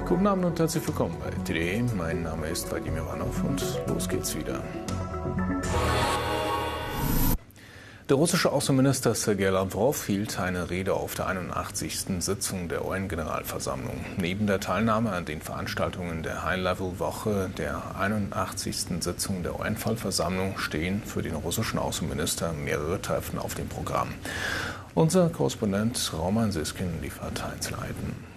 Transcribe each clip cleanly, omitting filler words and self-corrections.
Guten Abend und herzlich willkommen bei TDE. Mein Name ist Vadim Ivanov und los geht's wieder. Der russische Außenminister Sergei Lavrov hielt eine Rede auf der 81. Sitzung der UN-Generalversammlung. Neben der Teilnahme an den Veranstaltungen der High-Level-Woche der 81. Sitzung der UN-Vollversammlung stehen für den russischen Außenminister mehrere Treffen auf dem Programm. Unser Korrespondent Roman Siskin liefert Einzelheiten.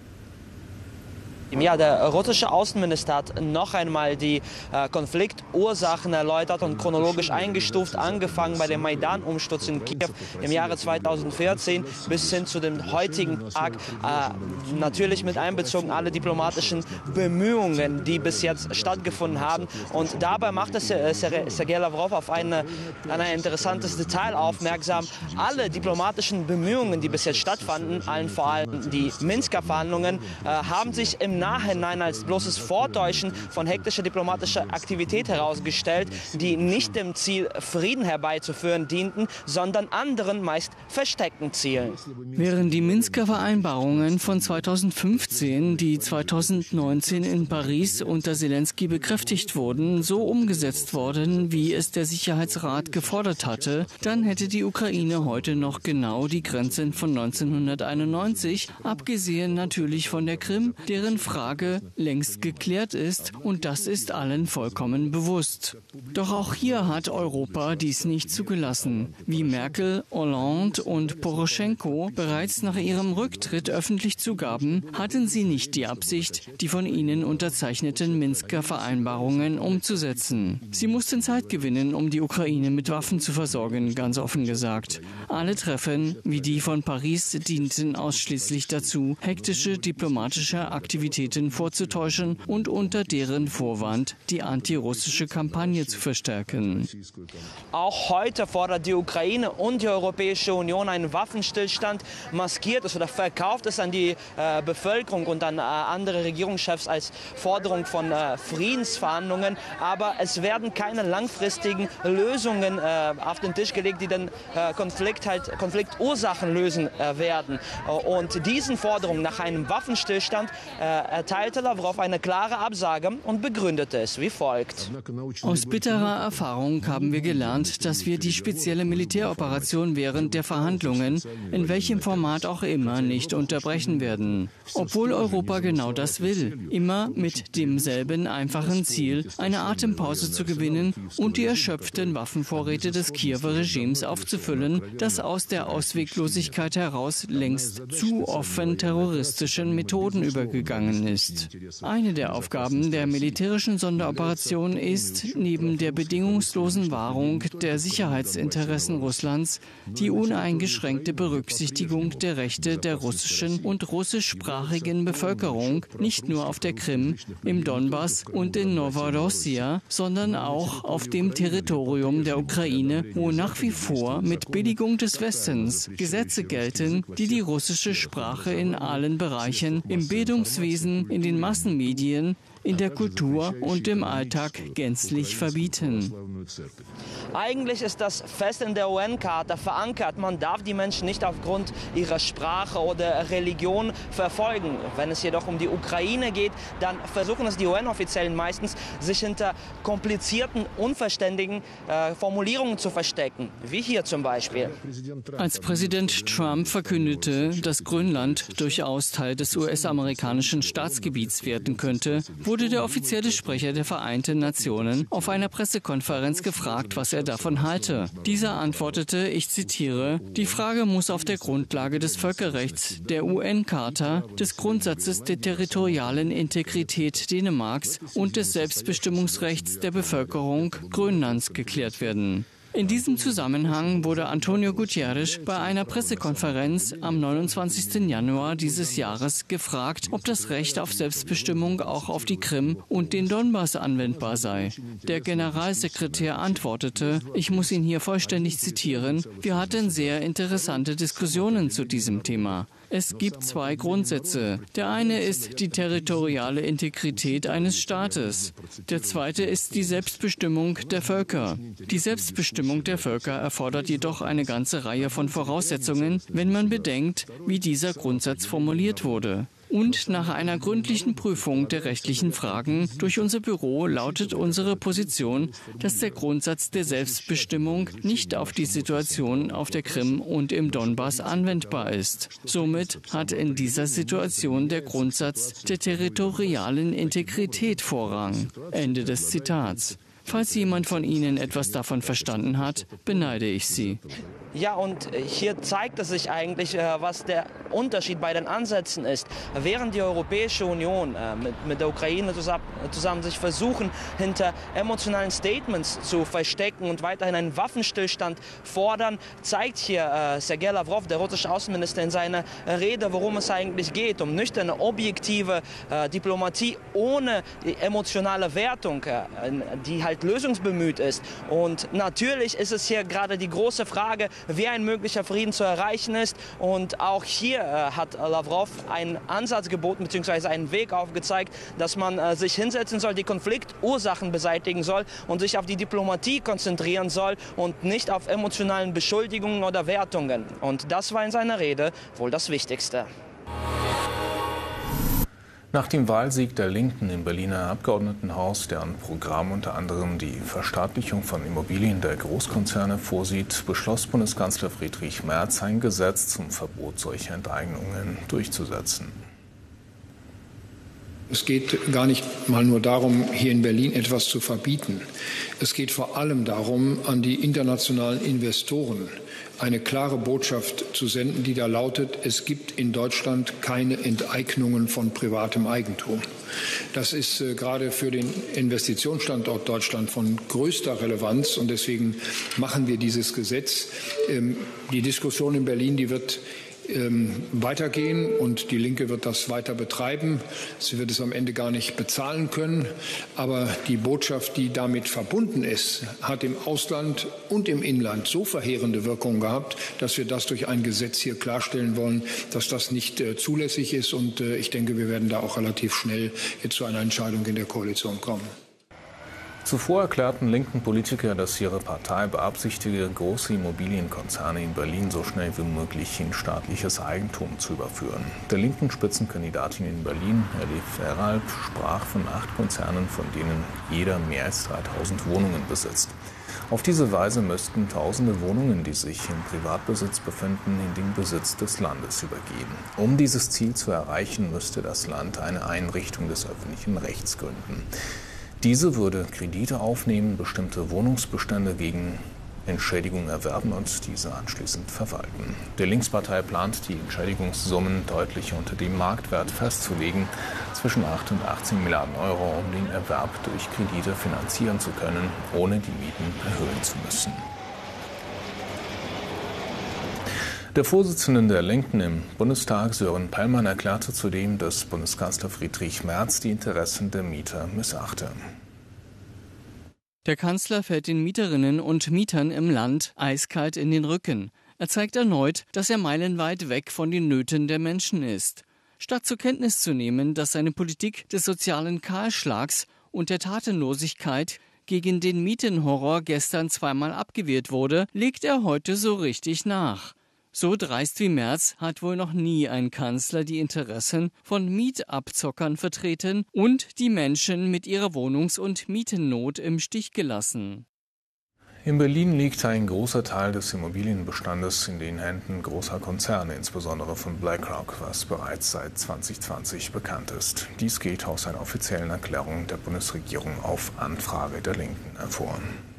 Ja, der russische Außenminister hat noch einmal die Konfliktursachen erläutert und chronologisch eingestuft, angefangen bei dem Maidan-Umsturz in Kiew im Jahre 2014 bis hin zu dem heutigen Tag. Natürlich mit einbezogen alle diplomatischen Bemühungen, die bis jetzt stattgefunden haben. Und dabei macht es Sergei Lavrov auf ein interessantes Detail aufmerksam. Alle diplomatischen Bemühungen, die bis jetzt stattfanden, allen vor allem die Minsker Verhandlungen, haben sich im Nachhinein als bloßes Vortäuschen von hektischer diplomatischer Aktivität herausgestellt, die nicht dem Ziel, Frieden herbeizuführen dienten, sondern anderen, meist versteckten Zielen. Während die Minsker Vereinbarungen von 2015, die 2019 in Paris unter Zelensky bekräftigt wurden, so umgesetzt worden, wie es der Sicherheitsrat gefordert hatte, dann hätte die Ukraine heute noch genau die Grenzen von 1991, abgesehen natürlich von der Krim, deren Frage längst geklärt ist, und das ist allen vollkommen bewusst. Doch auch hier hat Europa dies nicht zugelassen. Wie Merkel, Hollande und Poroschenko bereits nach ihrem Rücktritt öffentlich zugaben, hatten sie nicht die Absicht, die von ihnen unterzeichneten Minsker Vereinbarungen umzusetzen. Sie mussten Zeit gewinnen, um die Ukraine mit Waffen zu versorgen, ganz offen gesagt. Alle Treffen, wie die von Paris, dienten ausschließlich dazu, hektische diplomatische Aktivitäten vorzutäuschen und unter deren Vorwand die antirussische Kampagne zu verstärken. Auch heute fordert die Ukraine und die Europäische Union einen Waffenstillstand, maskiert es oder verkauft es an die Bevölkerung und an andere Regierungschefs als Forderung von Friedensverhandlungen. Aber es werden keine langfristigen Lösungen auf den Tisch gelegt, die den Konfliktursachen lösen werden. Und diesen Forderungen nach einem Waffenstillstand erteilte Lavrov eine klare Absage und begründete es wie folgt. Aus bitterer Erfahrung haben wir gelernt, dass wir die spezielle Militäroperation während der Verhandlungen, in welchem Format auch immer, nicht unterbrechen werden. Obwohl Europa genau das will, immer mit demselben einfachen Ziel, eine Atempause zu gewinnen und die erschöpften Waffenvorräte des Kiewer Regimes aufzufüllen, das aus der Ausweglosigkeit heraus längst zu offen terroristischen Methoden übergegangen ist. Eine der Aufgaben der militärischen Sonderoperation ist, neben der bedingungslosen Wahrung der Sicherheitsinteressen Russlands, die uneingeschränkte Berücksichtigung der Rechte der russischen und russischsprachigen Bevölkerung, nicht nur auf der Krim, im Donbass und in Novorossia, sondern auch auf dem Territorium der Ukraine, wo nach wie vor mit Billigung des Westens Gesetze gelten, die die russische Sprache in allen Bereichen, im Bildungswesen, in den Massenmedien, in der Kultur und im Alltag gänzlich verbieten. Eigentlich ist das fest in der UN-Charta verankert. Man darf die Menschen nicht aufgrund ihrer Sprache oder Religion verfolgen. Wenn es jedoch um die Ukraine geht, dann versuchen es die UN-Offiziellen meistens, sich hinter komplizierten, unverständigen Formulierungen zu verstecken. Wie hier zum Beispiel. Als Präsident Trump verkündete, dass Grönland durchaus Teil des US-amerikanischen Staatsgebiets werden könnte, wurde der offizielle Sprecher der Vereinten Nationen auf einer Pressekonferenz gefragt, was er davon halte. Dieser antwortete, ich zitiere, die Frage muss auf der Grundlage des Völkerrechts, der UN-Charta, des Grundsatzes der territorialen Integrität Dänemarks und des Selbstbestimmungsrechts der Bevölkerung Grönlands geklärt werden. In diesem Zusammenhang wurde Antonio Guterres bei einer Pressekonferenz am 29. Januar dieses Jahres gefragt, ob das Recht auf Selbstbestimmung auch auf die Krim und den Donbass anwendbar sei. Der Generalsekretär antwortete, ich muss ihn hier vollständig zitieren, wir hatten sehr interessante Diskussionen zu diesem Thema. Es gibt zwei Grundsätze. Der eine ist die territoriale Integrität eines Staates. Der zweite ist die Selbstbestimmung der Völker. Die Selbstbestimmung der Völker erfordert jedoch eine ganze Reihe von Voraussetzungen, wenn man bedenkt, wie dieser Grundsatz formuliert wurde. Und nach einer gründlichen Prüfung der rechtlichen Fragen durch unser Büro lautet unsere Position, dass der Grundsatz der Selbstbestimmung nicht auf die Situation auf der Krim und im Donbass anwendbar ist. Somit hat in dieser Situation der Grundsatz der territorialen Integrität Vorrang. Ende des Zitats. Falls jemand von Ihnen etwas davon verstanden hat, beneide ich Sie. Ja, und hier zeigt es sich eigentlich, was der Unterschied bei den Ansätzen ist. Während die Europäische Union mit der Ukraine zusammen sich versuchen, hinter emotionalen Statements zu verstecken und weiterhin einen Waffenstillstand fordern, zeigt hier Sergei Lavrov, der russische Außenminister, in seiner Rede, worum es eigentlich geht. Um nüchterne, objektive Diplomatie ohne die emotionale Wertung, die halt lösungsbemüht ist. Und natürlich ist es hier gerade die große Frage, wie ein möglicher Frieden zu erreichen ist. Und auch hier hat Lavrov einen Ansatz geboten bzw. einen Weg aufgezeigt, dass man sich hinsetzen soll, die Konfliktursachen beseitigen soll und sich auf die Diplomatie konzentrieren soll und nicht auf emotionalen Beschuldigungen oder Wertungen. Und das war in seiner Rede wohl das Wichtigste. Nach dem Wahlsieg der Linken im Berliner Abgeordnetenhaus, deren Programm unter anderem die Verstaatlichung von Immobilien der Großkonzerne vorsieht, beschloss Bundeskanzler Friedrich Merz, ein Gesetz zum Verbot solcher Enteignungen durchzusetzen. Es geht gar nicht mal nur darum, hier in Berlin etwas zu verbieten. Es geht vor allem darum, an die internationalen Investoren eine klare Botschaft zu senden, die da lautet: Es gibt in Deutschland keine Enteignungen von privatem Eigentum. Das ist gerade für den Investitionsstandort Deutschland von größter Relevanz, und deswegen machen wir dieses Gesetz. Die Diskussion in Berlin, die wird weitergehen, und die Linke wird das weiter betreiben. Sie wird es am Ende gar nicht bezahlen können. Aber die Botschaft, die damit verbunden ist, hat im Ausland und im Inland so verheerende Wirkung gehabt, dass wir das durch ein Gesetz hier klarstellen wollen, dass das nicht zulässig ist. Und ich denke, wir werden da auch relativ schnell jetzt zu einer Entscheidung in der Koalition kommen. Zuvor erklärten linken Politiker, dass ihre Partei beabsichtige, große Immobilienkonzerne in Berlin so schnell wie möglich in staatliches Eigentum zu überführen. Der linken Spitzenkandidatin in Berlin, Elif Ferralp, sprach von 8 Konzernen, von denen jeder mehr als 3000 Wohnungen besitzt. Auf diese Weise müssten tausende Wohnungen, die sich im Privatbesitz befinden, in den Besitz des Landes übergehen. Um dieses Ziel zu erreichen, müsste das Land eine Einrichtung des öffentlichen Rechts gründen. Diese würde Kredite aufnehmen, bestimmte Wohnungsbestände gegen Entschädigung erwerben und diese anschließend verwalten. Die Linkspartei plant, die Entschädigungssummen deutlich unter dem Marktwert festzulegen, zwischen 8 und 18 Milliarden Euro, um den Erwerb durch Kredite finanzieren zu können, ohne die Mieten erhöhen zu müssen. Der Vorsitzende der Linken im Bundestag, Sören Pellmann, erklärte zudem, dass Bundeskanzler Friedrich Merz die Interessen der Mieter missachte. Der Kanzler fällt den Mieterinnen und Mietern im Land eiskalt in den Rücken. Er zeigt erneut, dass er meilenweit weg von den Nöten der Menschen ist. Statt zur Kenntnis zu nehmen, dass seine Politik des sozialen Kahlschlags und der Tatenlosigkeit gegen den Mietenhorror gestern zweimal abgewehrt wurde, legt er heute so richtig nach. So dreist wie Merz hat wohl noch nie ein Kanzler die Interessen von Mietabzockern vertreten und die Menschen mit ihrer Wohnungs- und Mietennot im Stich gelassen. In Berlin liegt ein großer Teil des Immobilienbestandes in den Händen großer Konzerne, insbesondere von BlackRock, was bereits seit 2020 bekannt ist. Dies geht aus einer offiziellen Erklärung der Bundesregierung auf Anfrage der Linken hervor.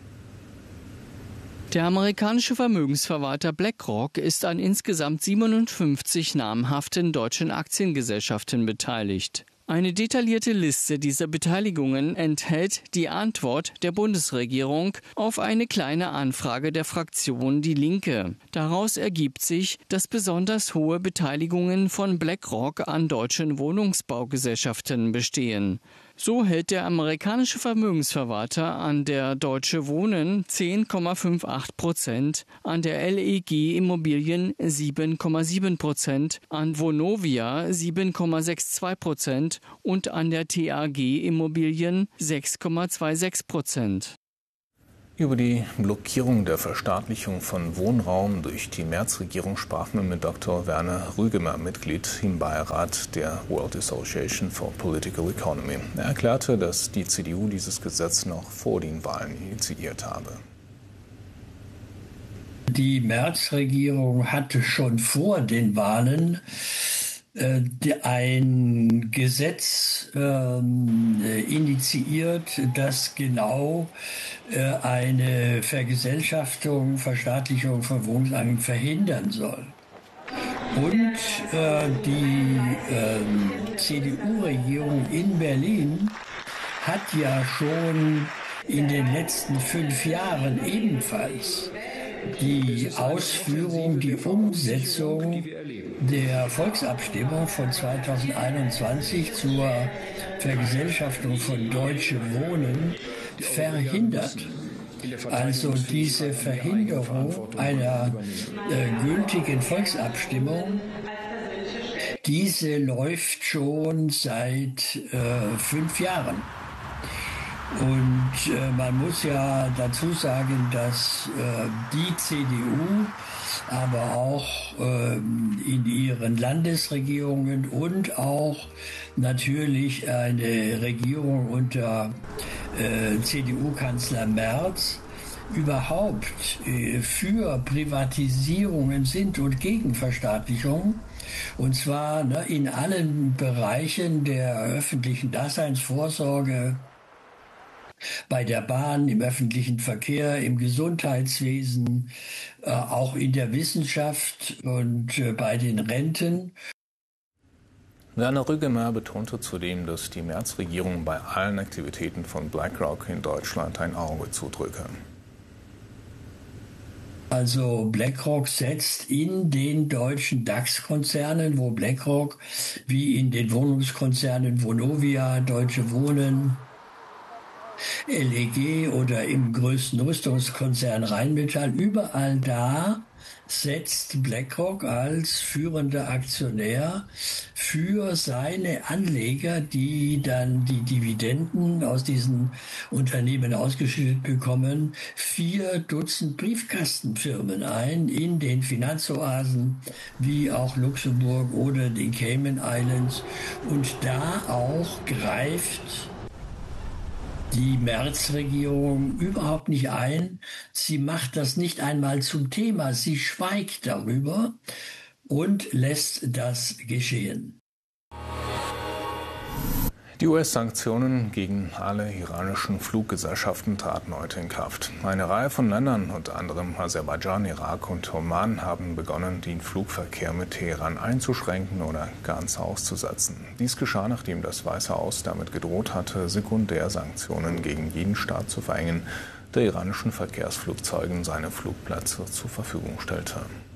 Der amerikanische Vermögensverwalter BlackRock ist an insgesamt 57 namhaften deutschen Aktiengesellschaften beteiligt. Eine detaillierte Liste dieser Beteiligungen enthält die Antwort der Bundesregierung auf eine kleine Anfrage der Fraktion Die Linke. Daraus ergibt sich, dass besonders hohe Beteiligungen von BlackRock an deutschen Wohnungsbaugesellschaften bestehen. So hält der amerikanische Vermögensverwalter an der Deutsche Wohnen 10,58%, an der LEG Immobilien 7,7%, an Vonovia 7,62% und an der TAG Immobilien 6,26%. Über die Blockierung der Verstaatlichung von Wohnraum durch die Merz-Regierung sprachen wir mit Dr. Werner Rügemer, Mitglied im Beirat der World Association for Political Economy. Er erklärte, dass die CDU dieses Gesetz noch vor den Wahlen initiiert habe. Die Merz-Regierung hatte schon vor den Wahlen ein Gesetz initiiert, das genau eine Verstaatlichung von Wohnungen verhindern soll. Und die CDU-Regierung in Berlin hat ja schon in den letzten 5 Jahren ebenfalls die Ausführung, die Umsetzung der Volksabstimmung von 2021 zur Vergesellschaftung von Deutsche Wohnen verhindert. Also diese Verhinderung einer gültigen Volksabstimmung, diese läuft schon seit 5 Jahren. Und man muss ja dazu sagen, dass die CDU, aber auch in ihren Landesregierungen und auch natürlich eine Regierung unter CDU-Kanzler Merz überhaupt für Privatisierungen sind und gegen Verstaatlichung. Und zwar in allen Bereichen der öffentlichen Daseinsvorsorge, bei der Bahn, im öffentlichen Verkehr, im Gesundheitswesen, auch in der Wissenschaft und bei den Renten. Werner Rügemer betonte zudem, dass die Merz-Regierung bei allen Aktivitäten von BlackRock in Deutschland ein Auge zudrücke. Also BlackRock setzt in den deutschen DAX-Konzernen, wo BlackRock wie in den Wohnungskonzernen Vonovia, Deutsche Wohnen, LEG oder im größten Rüstungskonzern Rheinmetall, überall da setzt BlackRock als führender Aktionär für seine Anleger, die dann die Dividenden aus diesen Unternehmen ausgeschüttet bekommen, 4 Dutzend Briefkastenfirmen ein in den Finanzoasen wie auch Luxemburg oder den Cayman Islands. Und da auch greift die Merz-Regierung überhaupt nicht ein. Sie macht das nicht einmal zum Thema. Sie schweigt darüber und lässt das geschehen. Die US-Sanktionen gegen alle iranischen Fluggesellschaften traten heute in Kraft. Eine Reihe von Ländern, unter anderem Aserbaidschan, Irak und Oman, haben begonnen, den Flugverkehr mit Teheran einzuschränken oder ganz auszusetzen. Dies geschah, nachdem das Weiße Haus damit gedroht hatte, Sekundärsanktionen gegen jeden Staat zu verhängen, der iranischen Verkehrsflugzeugen seine Flugplätze zur Verfügung stellte.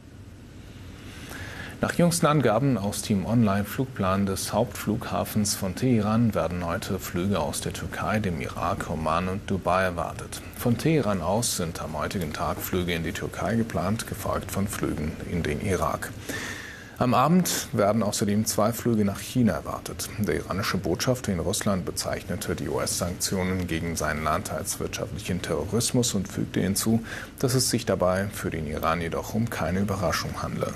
Nach jüngsten Angaben aus dem Online-Flugplan des Hauptflughafens von Teheran werden heute Flüge aus der Türkei, dem Irak, Oman und Dubai erwartet. Von Teheran aus sind am heutigen Tag Flüge in die Türkei geplant, gefolgt von Flügen in den Irak. Am Abend werden außerdem 2 Flüge nach China erwartet. Der iranische Botschafter in Russland bezeichnete die US-Sanktionen gegen sein Land als wirtschaftlichen Terrorismus und fügte hinzu, dass es sich dabei für den Iran jedoch um keine Überraschung handle.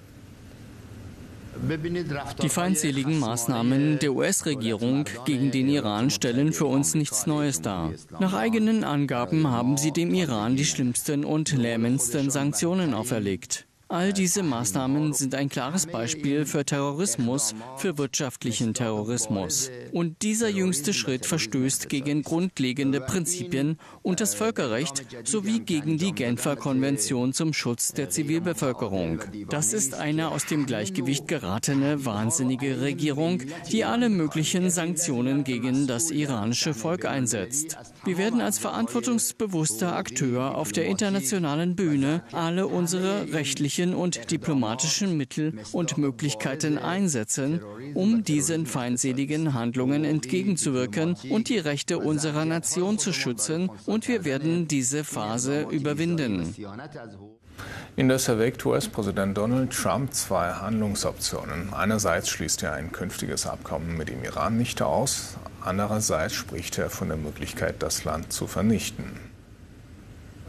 Die feindseligen Maßnahmen der US-Regierung gegen den Iran stellen für uns nichts Neues dar. Nach eigenen Angaben haben sie dem Iran die schlimmsten und lähmendsten Sanktionen auferlegt. All diese Maßnahmen sind ein klares Beispiel für Terrorismus, für wirtschaftlichen Terrorismus. Und dieser jüngste Schritt verstößt gegen grundlegende Prinzipien und das Völkerrecht sowie gegen die Genfer Konvention zum Schutz der Zivilbevölkerung. Das ist eine aus dem Gleichgewicht geratene, wahnsinnige Regierung, die alle möglichen Sanktionen gegen das iranische Volk einsetzt. Wir werden als verantwortungsbewusster Akteur auf der internationalen Bühne alle unsere rechtlichen und diplomatischen Mittel und Möglichkeiten einsetzen, um diesen feindseligen Handlungen entgegenzuwirken und die Rechte unserer Nation zu schützen, und wir werden diese Phase überwinden. Indes erwägt US-Präsident Donald Trump 2 Handlungsoptionen. Einerseits schließt er ein künftiges Abkommen mit dem Iran nicht aus, andererseits spricht er von der Möglichkeit, das Land zu vernichten.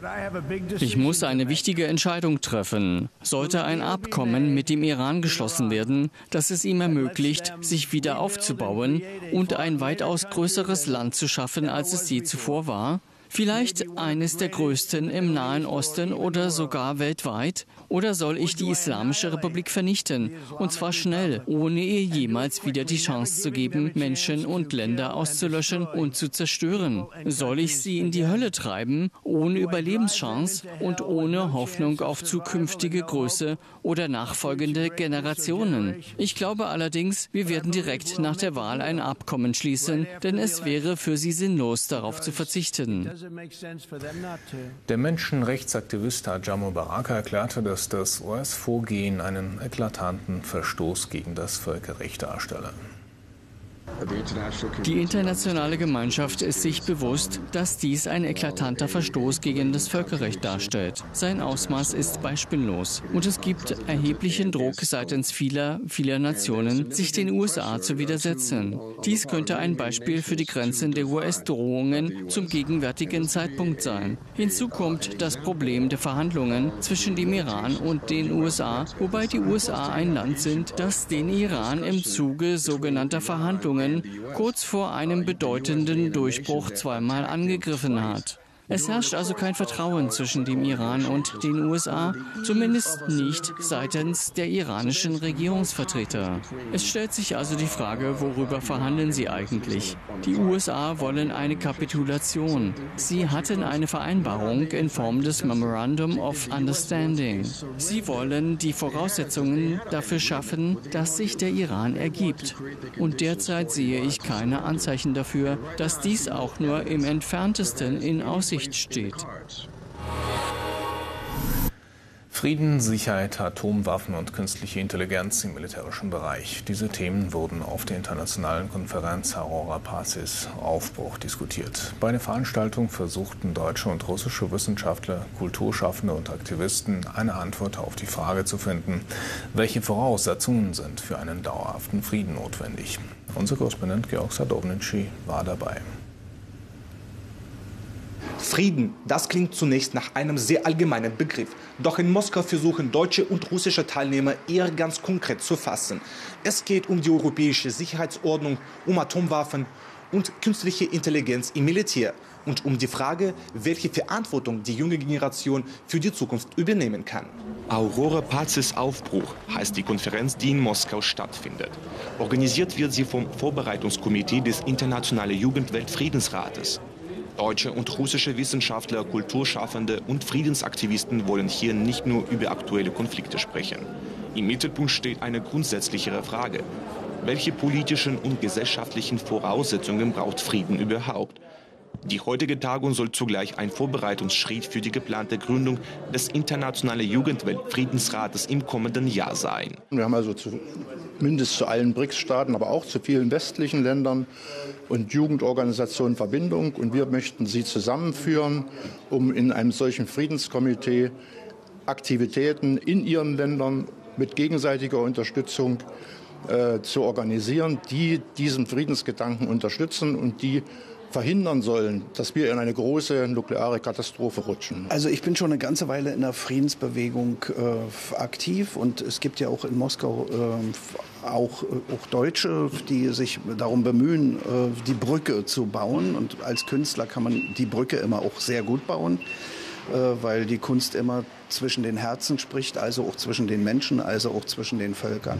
Ich muss eine wichtige Entscheidung treffen. Sollte ein Abkommen mit dem Iran geschlossen werden, das es ihm ermöglicht, sich wieder aufzubauen und ein weitaus größeres Land zu schaffen, als es je zuvor war? Vielleicht eines der größten im Nahen Osten oder sogar weltweit? Oder soll ich die Islamische Republik vernichten? Und zwar schnell, ohne ihr jemals wieder die Chance zu geben, Menschen und Länder auszulöschen und zu zerstören? Soll ich sie in die Hölle treiben, ohne Überlebenschance und ohne Hoffnung auf zukünftige Größe oder nachfolgende Generationen? Ich glaube allerdings, wir werden direkt nach der Wahl ein Abkommen schließen, denn es wäre für sie sinnlos, darauf zu verzichten. Der Menschenrechtsaktivist Ajam Mubarak erklärte, dass das US-Vorgehen einen eklatanten Verstoß gegen das Völkerrecht darstelle. Die internationale Gemeinschaft ist sich bewusst, dass dies ein eklatanter Verstoß gegen das Völkerrecht darstellt. Sein Ausmaß ist beispiellos und es gibt erheblichen Druck seitens vieler Nationen, sich den USA zu widersetzen. Dies könnte ein Beispiel für die Grenzen der US-Drohungen zum gegenwärtigen Zeitpunkt sein. Hinzu kommt das Problem der Verhandlungen zwischen dem Iran und den USA, wobei die USA ein Land sind, das den Iran im Zuge sogenannter Verhandlungen kurz vor einem bedeutenden Durchbruch zweimal angegriffen hat. Es herrscht also kein Vertrauen zwischen dem Iran und den USA, zumindest nicht seitens der iranischen Regierungsvertreter. Es stellt sich also die Frage, worüber verhandeln sie eigentlich? Die USA wollen eine Kapitulation. Sie hatten eine Vereinbarung in Form des Memorandum of Understanding. Sie wollen die Voraussetzungen dafür schaffen, dass sich der Iran ergibt. Und derzeit sehe ich keine Anzeichen dafür, dass dies auch nur im entferntesten in Aussicht steht. Frieden, Sicherheit, Atomwaffen und künstliche Intelligenz im militärischen Bereich. Diese Themen wurden auf der internationalen Konferenz Aurora Pazis Aufbruch diskutiert. Bei der Veranstaltung versuchten deutsche und russische Wissenschaftler, Kulturschaffende und Aktivisten eine Antwort auf die Frage zu finden, welche Voraussetzungen sind für einen dauerhaften Frieden notwendig. Unser Korrespondent Georg Sadownici war dabei. Frieden, das klingt zunächst nach einem sehr allgemeinen Begriff. Doch in Moskau versuchen deutsche und russische Teilnehmer eher ganz konkret zu fassen. Es geht um die europäische Sicherheitsordnung, um Atomwaffen und künstliche Intelligenz im Militär und um die Frage, welche Verantwortung die junge Generation für die Zukunft übernehmen kann. Aurora Pazis Aufbruch heißt die Konferenz, die in Moskau stattfindet. Organisiert wird sie vom Vorbereitungskomitee des Internationalen Jugendweltfriedensrates. Deutsche und russische Wissenschaftler, Kulturschaffende und Friedensaktivisten wollen hier nicht nur über aktuelle Konflikte sprechen. Im Mittelpunkt steht eine grundsätzlichere Frage. Welche politischen und gesellschaftlichen Voraussetzungen braucht Frieden überhaupt? Die heutige Tagung soll zugleich ein Vorbereitungsschritt für die geplante Gründung des Internationalen Jugendweltfriedensrates im kommenden Jahr sein. Wir haben also zumindest zu allen BRICS-Staaten, aber auch zu vielen westlichen Ländern und Jugendorganisationen Verbindung. Und wir möchten sie zusammenführen, um in einem solchen Friedenskomitee Aktivitäten in ihren Ländern mit gegenseitiger Unterstützung zu organisieren, die diesen Friedensgedanken unterstützen und die verhindern sollen, dass wir in eine große nukleare Katastrophe rutschen. Also ich bin schon eine ganze Weile in der Friedensbewegung aktiv und es gibt ja auch in Moskau auch Deutsche, die sich darum bemühen, die Brücke zu bauen. Und als Künstler kann man die Brücke immer auch sehr gut bauen, weil die Kunst immer zwischen den Herzen spricht, also auch zwischen den Menschen, also auch zwischen den Völkern.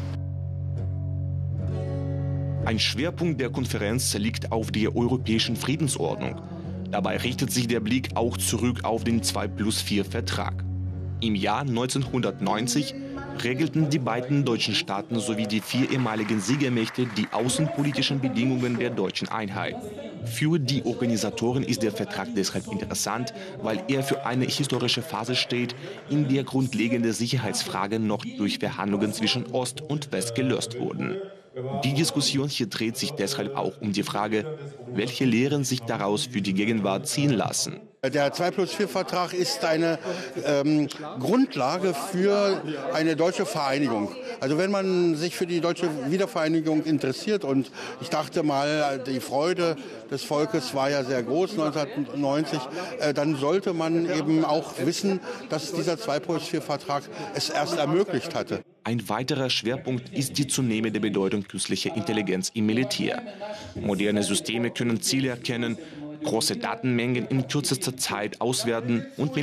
Ein Schwerpunkt der Konferenz liegt auf der europäischen Friedensordnung. Dabei richtet sich der Blick auch zurück auf den 2+4-Vertrag. Im Jahr 1990 regelten die beiden deutschen Staaten sowie die 4 ehemaligen Siegermächte die außenpolitischen Bedingungen der deutschen Einheit. Für die Organisatoren ist der Vertrag deshalb interessant, weil er für eine historische Phase steht, in der grundlegende Sicherheitsfragen noch durch Verhandlungen zwischen Ost und West gelöst wurden. Die Diskussion hier dreht sich deshalb auch um die Frage, welche Lehren sich daraus für die Gegenwart ziehen lassen. Der 2+4-Vertrag ist eine Grundlage für eine deutsche Vereinigung. Also wenn man sich für die deutsche Wiedervereinigung interessiert, und ich dachte mal, die Freude des Volkes war ja sehr groß 1990, dann sollte man eben auch wissen, dass dieser 2+4-Vertrag es erst ermöglicht hatte. Ein weiterer Schwerpunkt ist die zunehmende Bedeutung künstlicher Intelligenz im Militär. Moderne Systeme können Ziele erkennen, große Datenmengen in kürzester Zeit auswerten und